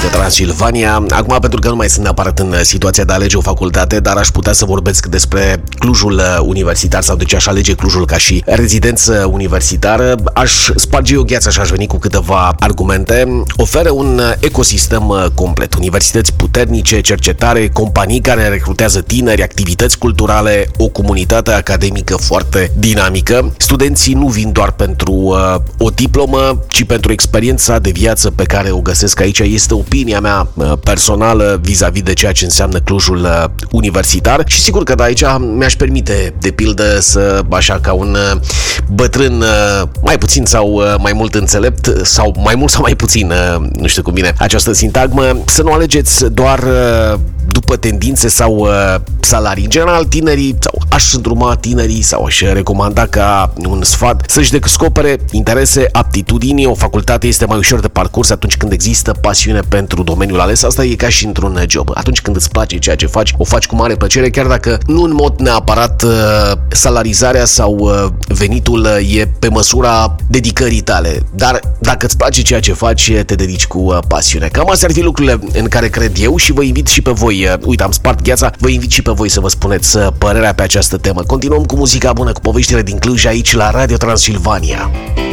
Radio Transilvania. Acum, pentru că nu mai sunt neapărat în situația de a alege o facultate, dar aș putea să vorbesc despre Clujul universitar sau de ce aș alege Clujul ca și rezidență universitară, aș sparge eu gheața și aș veni cu câteva argumente. Oferă un ecosistem complet, universități puternice, cercetare, companii care recrutează tineri, activități culturale, o comunitate academică foarte dinamică. Studenții nu vin doar pentru o diplomă, ci pentru experiența de viață pe care o găsesc aici. Este opinia mea personală vis-a-vis de ceea ce înseamnă Clujul universitar și sigur că de aici mi-aș permite, de pildă, să, așa ca un bătrân mai puțin sau mai mult înțelept, sau mai mult sau mai puțin, nu știu cum vine această sintagmă, să nu alegeți doar după tendințe sau salarii. În general, tinerii, sau aș îndruma tinerii sau aș recomanda ca un sfat să-și descopere interese, aptitudini. O facultate este mai ușor de parcurs atunci când există pasiune pentru domeniul ales. Asta e ca și într-un job. Atunci când îți place ceea ce faci, o faci cu mare plăcere, chiar dacă nu în mod neapărat salarizarea sau venitul e pe măsura dedicării tale. Dar dacă îți place ceea ce faci, te dedici cu pasiune. Cam astea ar fi lucrurile în care cred eu și vă invit și pe voi. Uite, am spart gheața, vă invit și pe voi să vă spuneți părerea pe această temă. Continuăm cu muzica bună, cu poveștile din Cluj aici la Radio Transilvania.